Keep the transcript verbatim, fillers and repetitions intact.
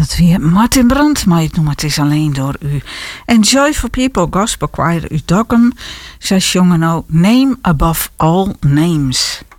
Dat weer Martin Brandt, maar het noem het is alleen door u. En Joyful People Gospel Choir uit Dokkum, zij zongen nou Name Above All Names.